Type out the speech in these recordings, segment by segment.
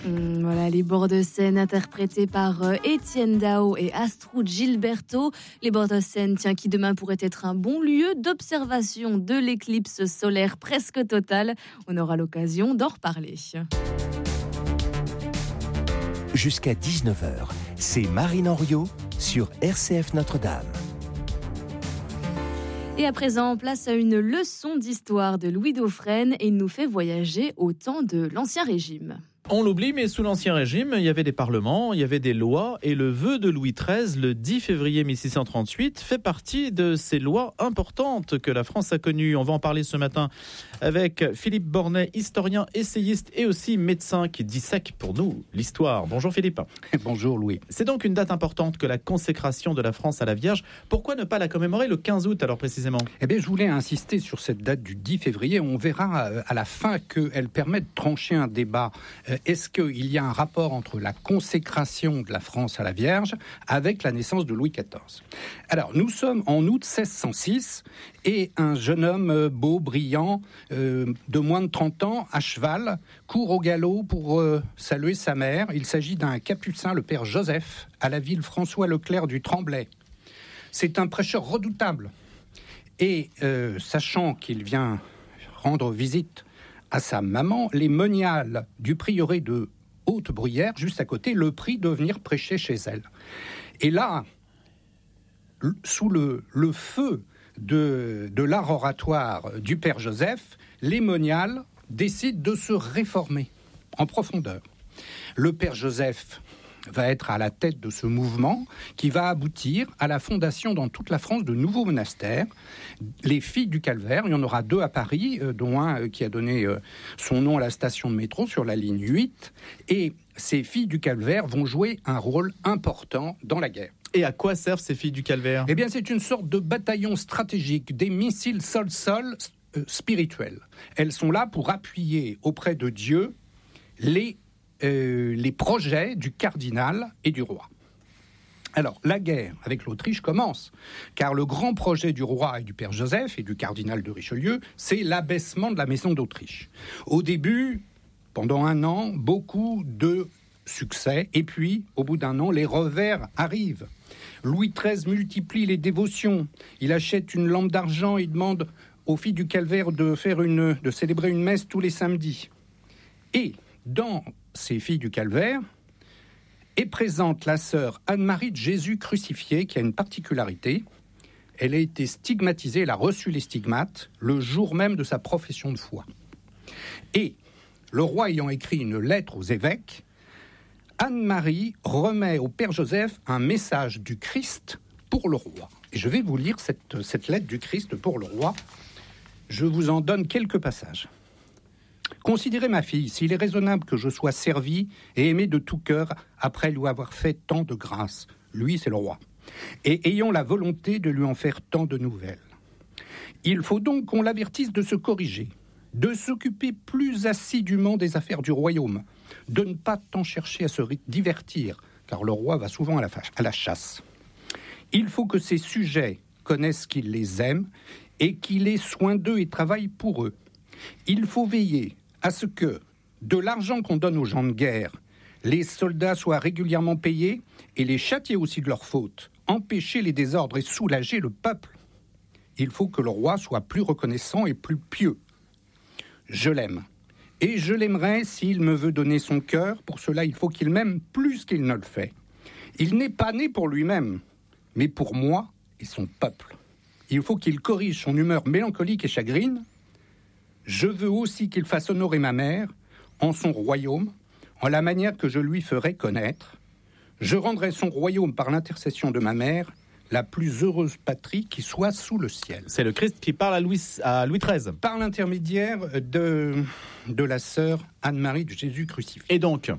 Voilà, les bords de Seine interprétés par Étienne Dao et Astrud Gilberto. Les bords de Seine, qui demain pourrait être un bon lieu d'observation de l'éclipse solaire presque totale. On aura l'occasion d'en reparler. Jusqu'à 19h, c'est Marine Henriot sur RCF Notre-Dame. Et à présent, place à une leçon d'histoire de Louis Dauphren et il nous fait voyager au temps de l'Ancien Régime. On l'oublie, mais sous l'Ancien Régime, il y avait des parlements, il y avait des lois, et le vœu de Louis XIII, le 10 février 1638, fait partie de ces lois importantes que la France a connues. On va en parler ce matin avec Philippe Bornet, historien, essayiste et aussi médecin qui dissèque pour nous l'histoire. Bonjour Philippe. Bonjour Louis. C'est donc une date importante que la consécration de la France à la Vierge. Pourquoi ne pas la commémorer le 15 août alors précisément ? Eh bien, je voulais insister sur cette date du 10 février. On verra à la fin qu'elle permet de trancher un débat. Est-ce qu'il y a un rapport entre la consécration de la France à la Vierge avec la naissance de Louis XIV ? Alors, nous sommes en août 1606 et un jeune homme beau, brillant, de moins de 30 ans, à cheval, court au galop pour saluer sa mère. Il s'agit d'un capucin, le père Joseph, à la ville François Leclerc du Tremblay. C'est un prêcheur redoutable. Et sachant qu'il vient rendre visite à sa maman, les moniales du prieuré de Haute-Bruyère, juste à côté, le prient de venir prêcher chez elle. Et là, sous le feu de l'art oratoire du père Joseph, les moniales décident de se réformer en profondeur. Le père Joseph va être à la tête de ce mouvement qui va aboutir à la fondation dans toute la France de nouveaux monastères. Les Filles du Calvaire, il y en aura 2 à Paris, dont un qui a donné son nom à la station de métro sur la ligne 8. Et ces Filles du Calvaire vont jouer un rôle important dans la guerre. Et à quoi servent ces Filles du Calvaire ? Eh bien, c'est une sorte de bataillon stratégique, des missiles sol-sol spirituels. Elles sont là pour appuyer auprès de Dieu les projets du cardinal et du roi. Alors, la guerre avec l'Autriche commence, car le grand projet du roi et du père Joseph et du cardinal de Richelieu, c'est l'abaissement de la maison d'Autriche. Au début, pendant 1 an, beaucoup de succès, et puis, au bout d'1 an, les revers arrivent. Louis XIII multiplie les dévotions, il achète une lampe d'argent, il demande aux Filles du Calvaire de célébrer une messe tous les samedis. Et dans ces Filles du Calvaire est présente la sœur Anne-Marie de Jésus crucifié, qui a une particularité. Elle a été stigmatisée, elle a reçu les stigmates le jour même de sa profession de foi. Et le roi ayant écrit une lettre aux évêques, Anne-Marie remet au père Joseph un message du Christ pour le roi. Et je vais vous lire cette lettre du Christ pour le roi. Je vous en donne quelques passages. Considérez ma fille, s'il est raisonnable que je sois servi et aimé de tout cœur après lui avoir fait tant de grâce. Lui, c'est le roi. Et ayant la volonté de lui en faire tant de nouvelles. Il faut donc qu'on l'avertisse de se corriger, de s'occuper plus assidûment des affaires du royaume, de ne pas tant chercher à se divertir, car le roi va souvent à la chasse. Il faut que ses sujets connaissent qu'il les aime et qu'il ait soin d'eux et travaille pour eux. Il faut veiller à ce que, de l'argent qu'on donne aux gens de guerre, les soldats soient régulièrement payés et les châtier aussi de leurs fautes, empêcher les désordres et soulager le peuple. Il faut que le roi soit plus reconnaissant et plus pieux. Je l'aime. Et je l'aimerai s'il me veut donner son cœur. Pour cela, il faut qu'il m'aime plus qu'il ne le fait. Il n'est pas né pour lui-même, mais pour moi et son peuple. Il faut qu'il corrige son humeur mélancolique et chagrine. Je veux aussi qu'il fasse honorer ma mère en son royaume, en la manière que je lui ferai connaître. Je rendrai son royaume par l'intercession de ma mère, la plus heureuse patrie qui soit sous le ciel. C'est le Christ qui parle à Louis XIII. Par l'intermédiaire de la sœur Anne-Marie de Jésus crucifié. Et donc,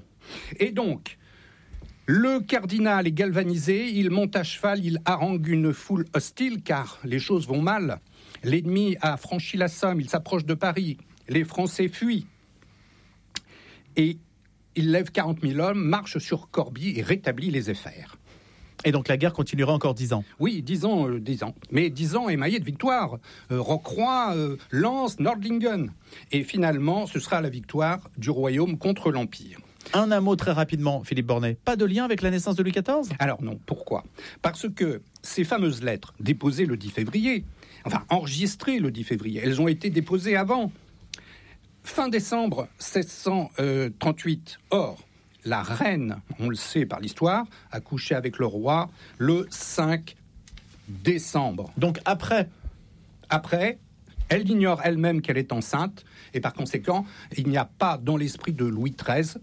le cardinal est galvanisé, il monte à cheval, il harangue une foule hostile, car les choses vont mal. L'ennemi a franchi la Somme, il s'approche de Paris, les Français fuient. Et il lève 40 000 hommes, marche sur Corbie et rétablit les affaires. Et donc la guerre continuera encore 10 ans. Oui, 10 ans. Mais 10 ans émaillés de victoires. Rocroi, Lens, Nordlingen. Et finalement, ce sera la victoire du royaume contre l'Empire. Un mot très rapidement, Philippe Bornet. Pas de lien avec la naissance de Louis XIV ? Alors non, pourquoi ? Parce que ces fameuses lettres déposées le 10 février, enfin enregistrées le 10 février, elles ont été déposées avant. Fin décembre 1638. Or, la reine, on le sait par l'histoire, a couché avec le roi le 5 décembre. Donc après, elle ignore elle-même qu'elle est enceinte, et par conséquent, il n'y a pas dans l'esprit de Louis XIII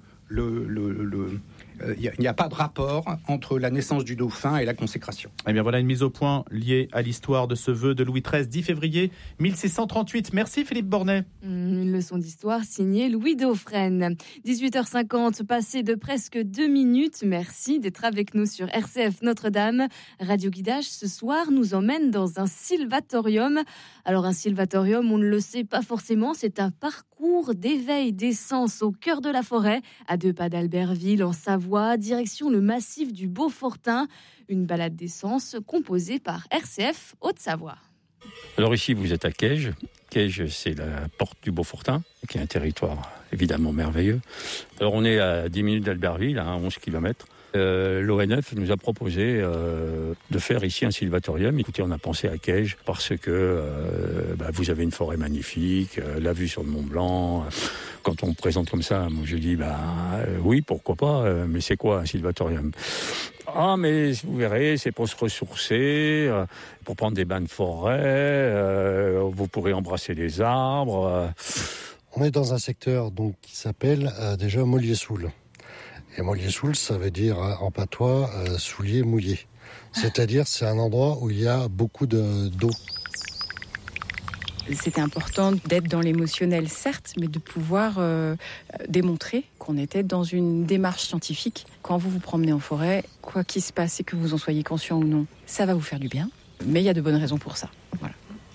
il n'y a pas de rapport entre la naissance du dauphin et la consécration. Eh bien voilà une mise au point liée à l'histoire de ce vœu de Louis XIII, 10 février 1638. Merci Philippe Bornet. Une leçon d'histoire signée Louis Dauphren. 18h50, passé de presque 2 minutes. Merci d'être avec nous sur RCF Notre-Dame. Radio Guidage, ce soir, nous emmène dans un sylvatorium. Alors un sylvatorium, on ne le sait pas forcément, c'est un parcours d'éveil des sens au cœur de la forêt, à 2 pas d'Albertville, en Savoie, direction le massif du Beaufortin. Une balade des sens composée par RCF Haute-Savoie. Alors ici, vous êtes à Caige. Caige, c'est la porte du Beaufortin, qui est un territoire évidemment merveilleux. Alors on est à 10 minutes d'Albertville, à 11 km. L'ONF nous a proposé de faire ici un sylvatorium. Écoutez, on a pensé à Caige parce que vous avez une forêt magnifique, la vue sur le Mont Blanc. Quand on me présente comme ça, moi je dis oui, pourquoi pas, mais c'est quoi un sylvatorium ? Ah, mais vous verrez, c'est pour se ressourcer, pour prendre des bains de forêt, vous pourrez embrasser les arbres. On est dans un secteur donc qui s'appelle déjà Mollier-Soul. Et Mollier-Soul, ça veut dire en patois soulier mouillé. C'est-à-dire c'est un endroit où il y a beaucoup d'eau. C'était important d'être dans l'émotionnel, certes, mais de pouvoir démontrer qu'on était dans une démarche scientifique. Quand vous vous promenez en forêt, quoi qu'il se passe et que vous en soyez conscient ou non, ça va vous faire du bien. Mais il y a de bonnes raisons pour ça. Voilà.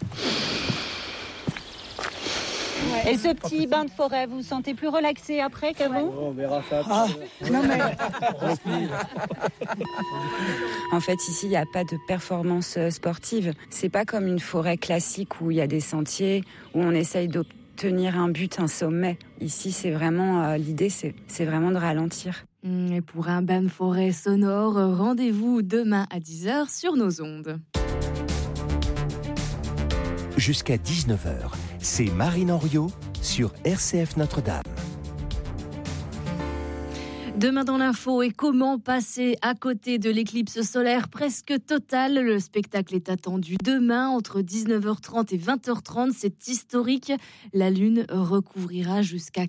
Et ce petit bain de forêt, vous vous sentez plus relaxé après qu'avant ? On verra ça. Non mais... En fait, ici, il n'y a pas de performance sportive. C'est pas comme une forêt classique où il y a des sentiers, où on essaye d'obtenir un but, un sommet. Ici, c'est vraiment l'idée, c'est vraiment de ralentir. Et pour un bain de forêt sonore, rendez-vous demain à 10h sur nos ondes. Jusqu'à 19h, c'est Marine Henriot sur RCF Notre-Dame. Demain dans l'info, et comment passer à côté de l'éclipse solaire presque totale. Le spectacle est attendu demain entre 19h30 et 20h30. C'est historique. La Lune recouvrira jusqu'à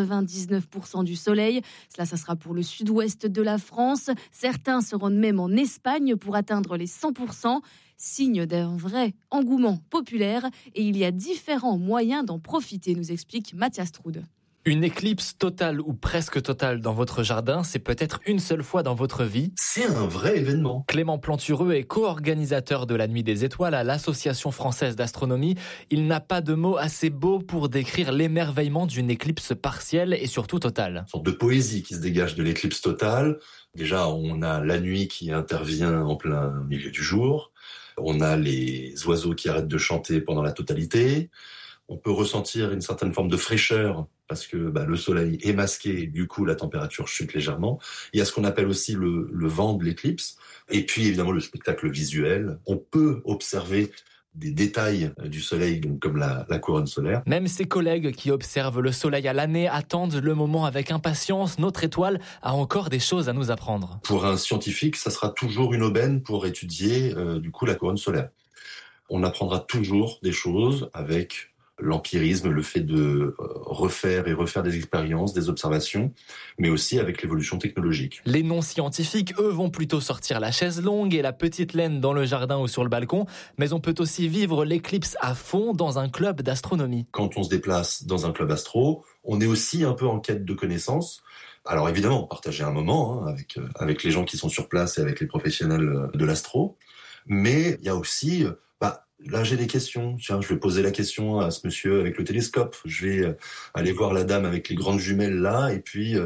99% du soleil. Ça sera pour le sud-ouest de la France. Certains se rendent même en Espagne pour atteindre les 100%. Signe d'un vrai engouement populaire. Et il y a différents moyens d'en profiter, nous explique Mathias Troude. Une éclipse totale ou presque totale dans votre jardin, c'est peut-être une seule fois dans votre vie. C'est un vrai événement. Clément Plantureux est co-organisateur de la Nuit des Étoiles à l'Association française d'astronomie. Il n'a pas de mots assez beaux pour décrire l'émerveillement d'une éclipse partielle et surtout totale. Une sorte de poésie qui se dégage de l'éclipse totale. Déjà, on a la nuit qui intervient en plein milieu du jour. On a les oiseaux qui arrêtent de chanter pendant la totalité. On peut ressentir une certaine forme de fraîcheur parce que le soleil est masqué et du coup la température chute légèrement. Il y a ce qu'on appelle aussi le vent de l'éclipse. Et puis évidemment le spectacle visuel. On peut observer des détails du soleil, donc comme la couronne solaire. Même ses collègues qui observent le soleil à l'année attendent le moment avec impatience. Notre étoile a encore des choses à nous apprendre. Pour un scientifique, ça sera toujours une aubaine pour étudier la couronne solaire. On apprendra toujours des choses avec l'empirisme, le fait de refaire des expériences, des observations, mais aussi avec l'évolution technologique. Les non-scientifiques, eux, vont plutôt sortir la chaise longue et la petite laine dans le jardin ou sur le balcon, mais on peut aussi vivre l'éclipse à fond dans un club d'astronomie. Quand on se déplace dans un club astro, on est aussi un peu en quête de connaissances. Alors évidemment, partager un moment avec les gens qui sont sur place et avec les professionnels de l'astro, mais il y a aussi... Là, j'ai des questions. Tiens, je vais poser la question à ce monsieur avec le télescope. Je vais aller voir la dame avec les grandes jumelles là. Et puis,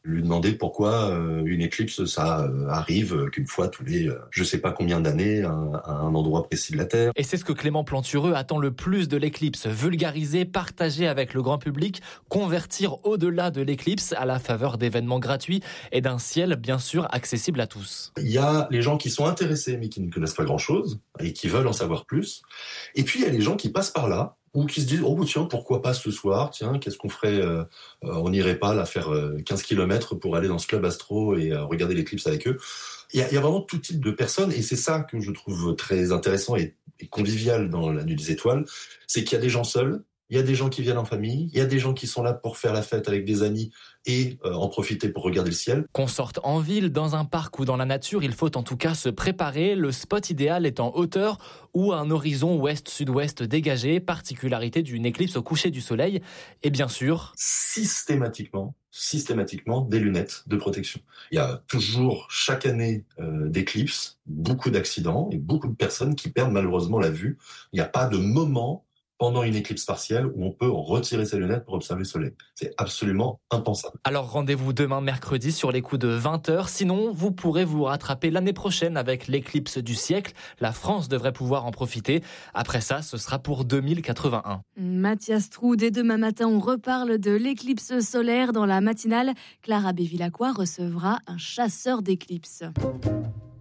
Lui demander pourquoi une éclipse, ça arrive qu'une fois tous les je sais pas combien d'années à un endroit précis de la Terre. Et c'est ce que Clément Plantureux attend le plus de l'éclipse, vulgariser, partager avec le grand public, convertir au-delà de l'éclipse à la faveur d'événements gratuits et d'un ciel bien sûr accessible à tous. Il y a les gens qui sont intéressés mais qui ne connaissent pas grand-chose et qui veulent en savoir plus. Et puis il y a les gens qui passent par là ou qui se disent « Oh tiens, pourquoi pas ce soir ? Tiens, qu'est-ce qu'on ferait on n'irait pas là faire 15 km pour aller dans ce club astro et regarder l'éclipse avec eux ?» Il y a vraiment tout type de personnes et c'est ça que je trouve très intéressant et convivial dans la Nuit des Étoiles, c'est qu'il y a des gens seuls, il y a des gens qui viennent en famille, il y a des gens qui sont là pour faire la fête avec des amis et en profiter pour regarder le ciel. Qu'on sorte en ville, dans un parc ou dans la nature, il faut en tout cas se préparer. Le spot idéal est en hauteur ou à un horizon ouest-sud-ouest dégagé, particularité d'une éclipse au coucher du soleil. Et bien sûr, systématiquement, des lunettes de protection. Il y a toujours, chaque année, d'éclipses, beaucoup d'accidents et beaucoup de personnes qui perdent malheureusement la vue. Il n'y a pas de moment pendant une éclipse partielle où on peut retirer ses lunettes pour observer le soleil. C'est absolument impensable. Alors rendez-vous demain mercredi sur les coups de 20h. Sinon, vous pourrez vous rattraper l'année prochaine avec l'éclipse du siècle. La France devrait pouvoir en profiter. Après ça, ce sera pour 2081. Mathias Trou, dès demain matin, on reparle de l'éclipse solaire dans la matinale. Clara Bévilacqua recevra un chasseur d'éclipses.